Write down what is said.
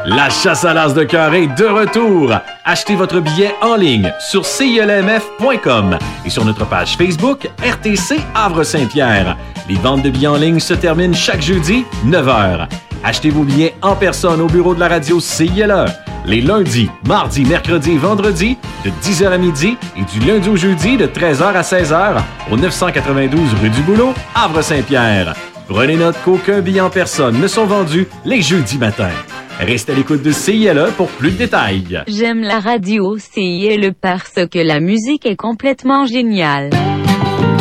La chasse à l'as de cœur est de retour. Achetez votre billet en ligne sur CILMF.com et sur notre page Facebook RTC Havre-Saint-Pierre. Les ventes de billets en ligne se terminent chaque jeudi, 9h. Achetez vos billets en personne au bureau de la radio CILE. Les lundis, mardis, mercredis et vendredis de 10h à midi et du lundi au jeudi de 13h à 16h au 992 rue du Boulot, Havre-Saint-Pierre. Prenez note qu'aucun billet en personne ne sont vendus les jeudis matins. Restez à l'écoute de CILE pour plus de détails. J'aime la radio CILE parce que la musique est complètement géniale.